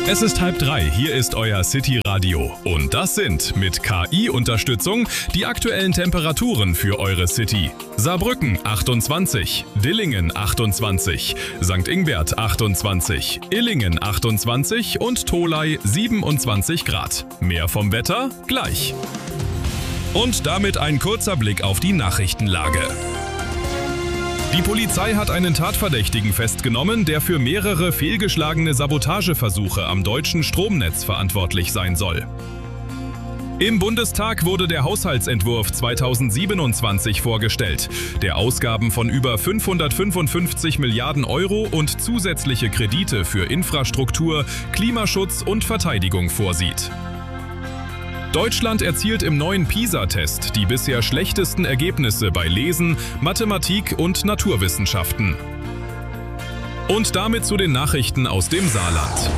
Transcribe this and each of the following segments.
Es ist 2:30, hier ist euer City Radio. Und das sind mit KI-Unterstützung die aktuellen Temperaturen für eure City. Saarbrücken 28, Dillingen 28, St. Ingbert 28, Illingen 28 und Tholey 27 Grad. Mehr vom Wetter gleich. Und damit ein kurzer Blick auf die Nachrichtenlage. Die Polizei hat einen Tatverdächtigen festgenommen, der für mehrere fehlgeschlagene Sabotageversuche am deutschen Stromnetz verantwortlich sein soll. Im Bundestag wurde der Haushaltsentwurf 2027 vorgestellt, der Ausgaben von über 555 Milliarden Euro und zusätzliche Kredite für Infrastruktur, Klimaschutz und Verteidigung vorsieht. Deutschland erzielt im neuen PISA-Test die bisher schlechtesten Ergebnisse bei Lesen, Mathematik und Naturwissenschaften. Und damit zu den Nachrichten aus dem Saarland.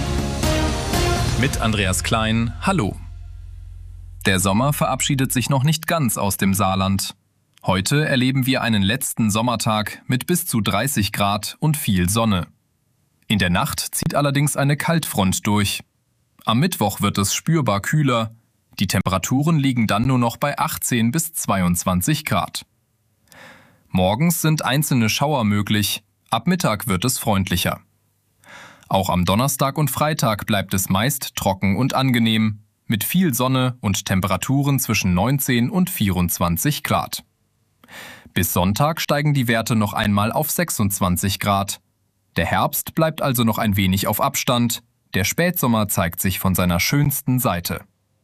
Mit Andreas Klein, hallo. Der Sommer verabschiedet sich noch nicht ganz aus dem Saarland. Heute erleben wir einen letzten Sommertag mit bis zu 30 Grad und viel Sonne. In der Nacht zieht allerdings eine Kaltfront durch. Am Mittwoch wird es spürbar kühler. Die Temperaturen liegen dann nur noch bei 18 bis 22 Grad. Morgens sind einzelne Schauer möglich, ab Mittag wird es freundlicher. Auch am Donnerstag und Freitag bleibt es meist trocken und angenehm, mit viel Sonne und Temperaturen zwischen 19 und 24 Grad. Bis Sonntag steigen die Werte noch einmal auf 26 Grad. Der Herbst bleibt also noch ein wenig auf Abstand, der Spätsommer zeigt sich von seiner schönsten Seite.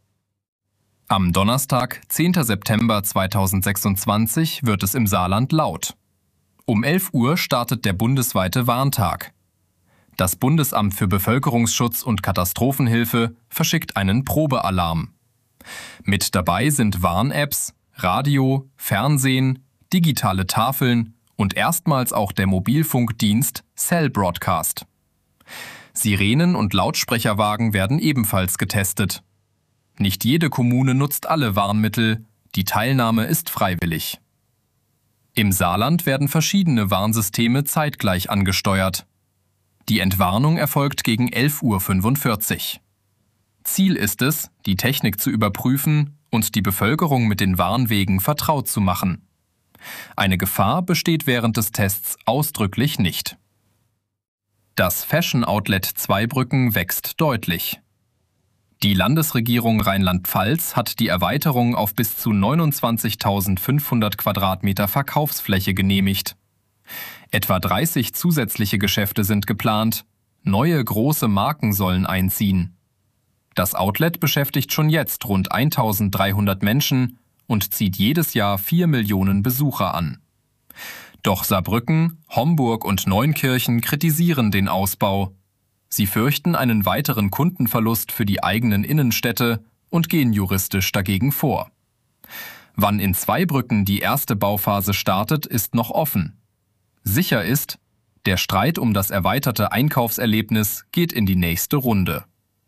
Am Donnerstag, 10. September 2026, wird es im Saarland laut. Um 11 Uhr startet der bundesweite Warntag. Das Bundesamt für Bevölkerungsschutz und Katastrophenhilfe verschickt einen Probealarm. Mit dabei sind Warn-Apps, Radio, Fernsehen, digitale Tafeln und erstmals auch der Mobilfunkdienst Cell Broadcast. Sirenen und Lautsprecherwagen werden ebenfalls getestet. Nicht jede Kommune nutzt alle Warnmittel, die Teilnahme ist freiwillig. Im Saarland werden verschiedene Warnsysteme zeitgleich angesteuert. Die Entwarnung erfolgt gegen 11:45 Uhr. Ziel ist es, die Technik zu überprüfen und die Bevölkerung mit den Warnwegen vertraut zu machen. Eine Gefahr besteht während des Tests ausdrücklich nicht. Das Fashion-Outlet Zweibrücken wächst deutlich. Die Landesregierung Rheinland-Pfalz hat die Erweiterung auf bis zu 29.500 Quadratmeter Verkaufsfläche genehmigt. Etwa 30 zusätzliche Geschäfte sind geplant, neue große Marken sollen einziehen. Das Outlet beschäftigt schon jetzt rund 1.300 Menschen und zieht jedes Jahr 4 Millionen Besucher an. Doch Saarbrücken, Homburg und Neunkirchen kritisieren den Ausbau. Sie fürchten einen weiteren Kundenverlust für die eigenen Innenstädte und gehen juristisch dagegen vor. Wann in Zweibrücken die erste Bauphase startet, ist noch offen. Sicher ist, der Streit um das erweiterte Einkaufserlebnis geht in die nächste Runde.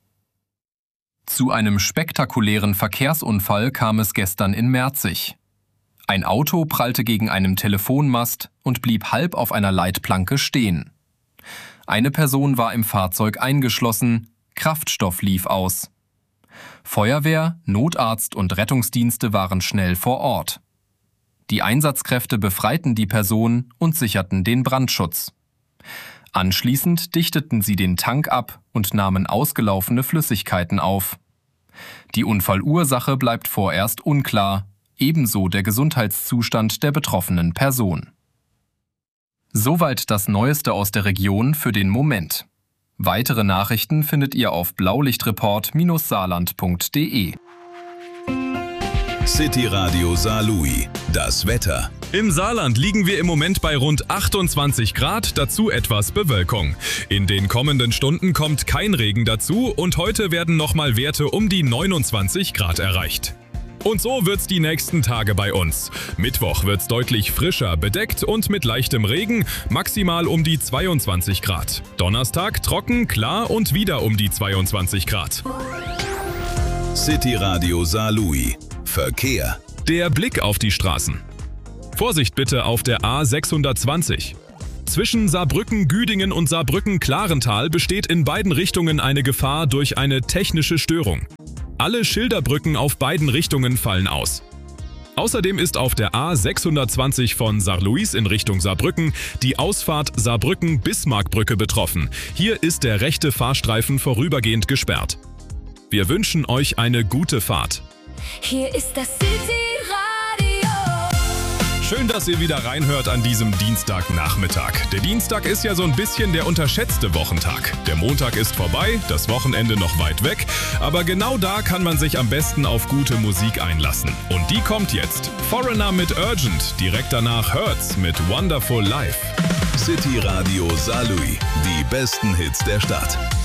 Zu einem spektakulären Verkehrsunfall kam es gestern in Merzig. Ein Auto prallte gegen einen Telefonmast und blieb halb auf einer Leitplanke stehen. Eine Person war im Fahrzeug eingeschlossen, Kraftstoff lief aus. Feuerwehr, Notarzt und Rettungsdienste waren schnell vor Ort. Die Einsatzkräfte befreiten die Person und sicherten den Brandschutz. Anschließend dichteten sie den Tank ab und nahmen ausgelaufene Flüssigkeiten auf. Die Unfallursache bleibt vorerst unklar, ebenso der Gesundheitszustand der betroffenen Person. Soweit das Neueste aus der Region für den Moment. Weitere Nachrichten findet ihr auf blaulichtreport-saarland.de. City Radio Saarlouis. Das Wetter. Im Saarland liegen wir im Moment bei rund 28 Grad, dazu etwas Bewölkung. In den kommenden Stunden kommt kein Regen dazu und heute werden nochmal Werte um die 29 Grad erreicht. Und so wird's die nächsten Tage bei uns. Mittwoch wird's deutlich frischer, bedeckt und mit leichtem Regen, maximal um die 22 Grad. Donnerstag trocken, klar und wieder um die 22 Grad. City Radio Saarlouis. Verkehr. Der Blick auf die Straßen. Vorsicht bitte auf der A620. Zwischen Saarbrücken, Güdingen und Saarbrücken-Klarental besteht in beiden Richtungen eine Gefahr durch eine technische Störung. Alle Schilderbrücken auf beiden Richtungen fallen aus. Außerdem ist auf der A620 von Saarlouis in Richtung Saarbrücken die Ausfahrt Saarbrücken-Bismarckbrücke betroffen. Hier ist der rechte Fahrstreifen vorübergehend gesperrt. Wir wünschen euch eine gute Fahrt. Hier ist das City Radio. Schön, dass ihr wieder reinhört an diesem Dienstagnachmittag. Der Dienstag ist ja so ein bisschen der unterschätzte Wochentag. Der Montag ist vorbei, das Wochenende noch weit weg, aber genau da kann man sich am besten auf gute Musik einlassen. Und die kommt jetzt. Foreigner mit Urgent, direkt danach Hurts mit Wonderful Life. City Radio Saarlouis, die besten Hits der Stadt.